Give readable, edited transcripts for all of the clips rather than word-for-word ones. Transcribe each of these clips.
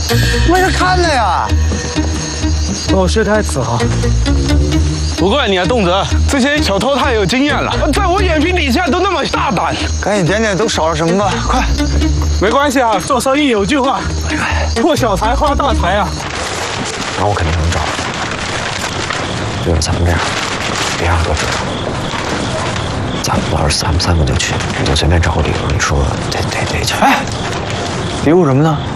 我是看了呀。 老薛太子啊！ 不怪你啊，动辄，这些小偷太有经验了，在我眼皮底下都那么大胆。 赶紧点点都少了什么吧，快！ 没关系啊，做生意有句话，破小财花大财啊。 那我肯定能找。就是咱们这样，别让哥知道。咱们24，咱们3个就去，你就随便找个理由，你说得去。 哎，礼物什么呢？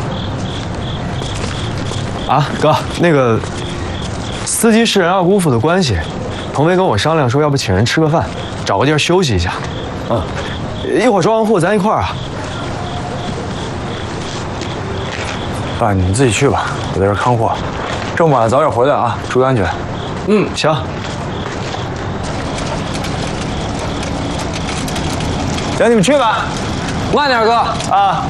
啊，哥，那个司机是任二姑父的关系，鹏飞跟我商量说，要不请人吃个饭，找个地儿休息一下。嗯，一会儿装完货咱一块儿啊。 爸，你们自己去吧，我在这看货。这么晚早点回来啊，注意安全。 嗯，行。 行，你们去吧，慢点，哥啊。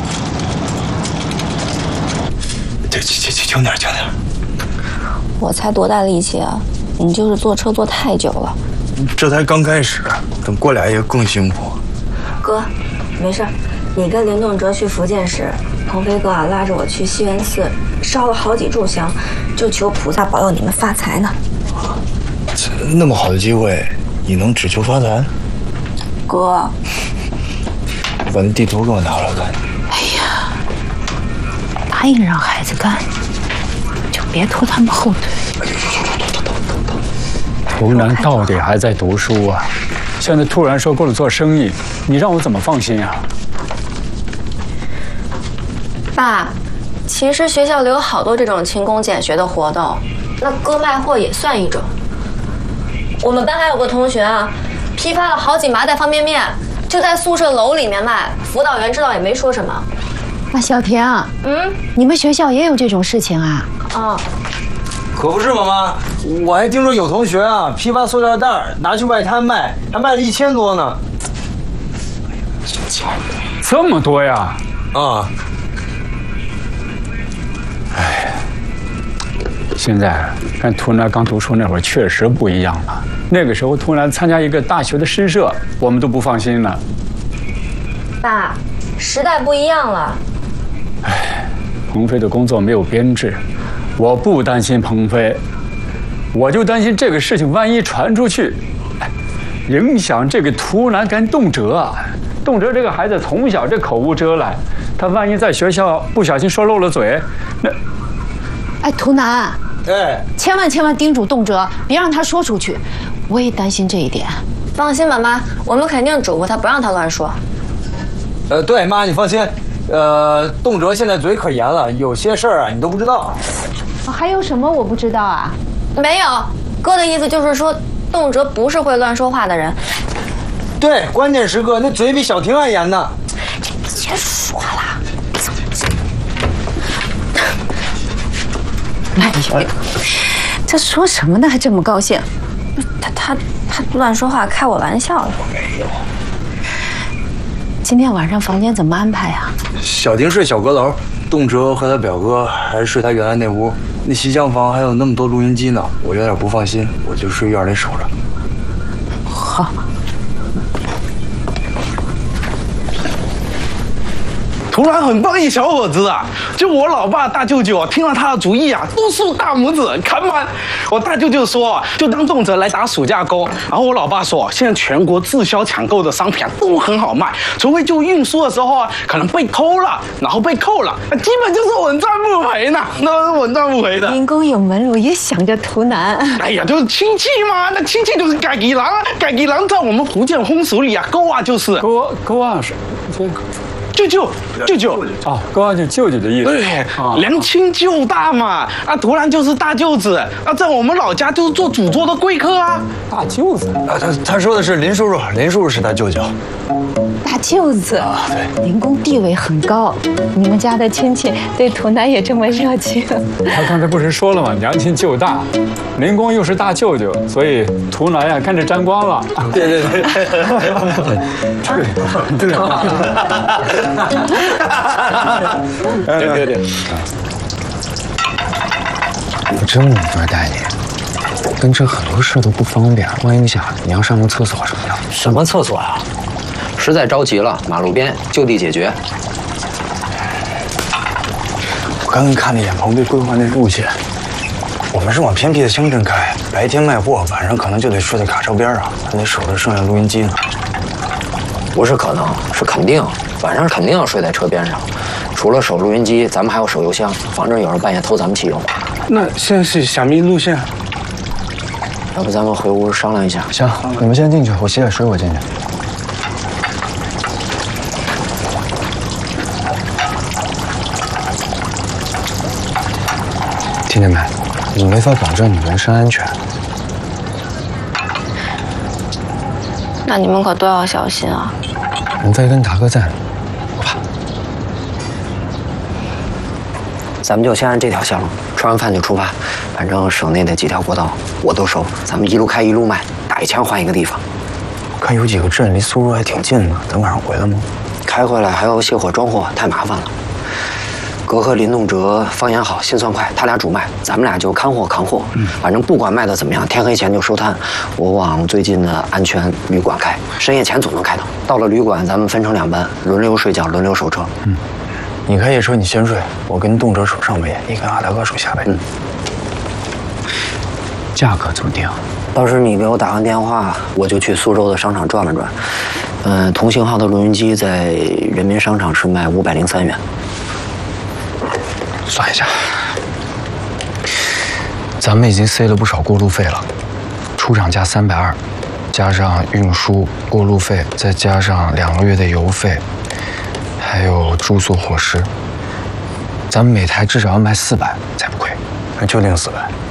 轻点。 我才多大力气啊！你就是坐车坐太久了。 这才刚开始，等过俩月更辛苦。 哥，没事，你跟林动哲去福建时，鹏飞哥啊拉着我去西园寺烧了好几炷香，就求菩萨保佑你们发财呢。 那么好的机会，你能只求发财？ 哥， 把那地图给我拿来看。 哎呀，答应让孩子干，就别拖他们后腿。 图南到底还在读书啊？现在突然说过了做生意，你让我怎么放心啊？ 爸，其实学校里有好多这种勤工俭学的活动，那哥卖货也算一种。我们班还有个同学啊，批发了好几麻袋方便面，就在宿舍楼里面卖，辅导员知道也没说什么。 那小田啊，你们学校也有这种事情啊？ 啊， 可不是嘛，妈，我还听说有同学啊，批发塑料袋拿去外摊卖，还卖了1000多呢。 这么多呀？ 啊！ 哎，现在跟图南刚读书那会儿确实不一样了。那个时候图南参加一个大学的诗社，我们都不放心了。 爸，时代不一样了。 哎，鹏飞的工作没有编制，我不担心鹏飞，我就担心这个事情万一传出去，影响这个图南跟动辄啊。动辄这个孩子从小这口无遮拦，他万一在学校不小心说漏了嘴，那…… 哎，图南， 哎， 千万叮嘱动辄，别让他说出去。我也担心这一点。 放心吧，妈，我们肯定嘱咐他，不让他乱说。 对，妈，你放心。动辄现在嘴可严了，有些事儿啊你都不知道。 还有什么我不知道啊？ 没有，哥的意思就是说，动辄不是会乱说话的人。 对，关键时刻那嘴比小婷还严呢。 别说了。哎呦，这说什么呢？还这么高兴？ 他乱说话，开我玩笑了。 没有。 今天晚上房间怎么安排啊？ 小婷睡小阁楼，动辄和他表哥还是睡他原来那屋。那西厢房还有那么多录音机呢，我有点不放心，我就睡院里守着。 好。 图南很棒一小伙子啊！就我老爸大舅舅听了他的主意啊，都竖大拇指，看吧。我大舅舅说，就当动辄来打暑假工。然后我老爸说，现在全国滞销抢购的商品都很好卖，除非就运输的时候啊，可能被偷了，然后被扣了，基本就是稳赚不赔呢，那是稳赚不赔的。 林公有门路，也想着图南。 哎呀，就是亲戚嘛，那亲戚就是改吉郎啊，改吉郎在我们福建风俗里啊，勾啊就是勾啊是这。舅舅啊，勾啊就舅舅的意思。 对，娘亲舅大嘛，啊，图南就是大舅子，啊，在我们老家就是做主桌的贵客啊。 大舅子啊，他说的是林叔叔，林叔叔是他舅舅。 大舅子啊，对，林公地位很高，你们家的亲戚对图南也这么热情。 他刚才不是说了吗？娘亲舅大，林公又是大舅舅，所以图南呀跟着沾光了。 对。对。 我真没法带你，跟这很多事都不方便，万一你要上个厕所什么的。 什么厕所呀？实在着急了，马路边就地解决。 我刚刚看了一眼彭队规划那路线，我们是往偏僻的乡镇开，白天卖货，晚上可能就得睡在卡车边上，还得守着剩下录音机呢。 不是可能，是肯定，晚上肯定要睡在车边上。除了守录音机，咱们还要守邮箱，防止有人半夜偷咱们汽油。 那现在是想觅路线， 要不咱们回屋商量一下？ 行，你们先进去，我洗点水果进去。听见没？我没法保证你人身安全。 那你们可都要小心啊！ 你再跟达哥在呢，我怕。 咱们就先按这条线路，吃完饭就出发。反正省内的几条国道我都熟，咱们一路开一路卖，打一枪换一个地方。 看有几个镇离苏州还挺近的，咱晚上回来吗？ 开回来还要卸货装货，太麻烦了。哥和林栋哲方言好，心算快，他俩主卖，咱们俩就看货扛货。反正不管卖的怎么样，天黑前就收摊。我往最近的安全旅馆开，深夜前总能开到。到了旅馆，咱们分成2班，轮流睡觉，轮流守车。 你开夜车，你先睡，我跟栋哲守上半夜，你跟阿达哥守下半夜。 价格怎么定？ 到时你给我打完电话，我就去苏州的商场转了转。同型号的录音机在人民商场是卖503元。 算一下，咱们已经塞了不少过路费了，出厂价320，加上运输、过路费，再加上2个月的油费，还有住宿伙食，咱们每台至少要卖400才不亏。 那就定400。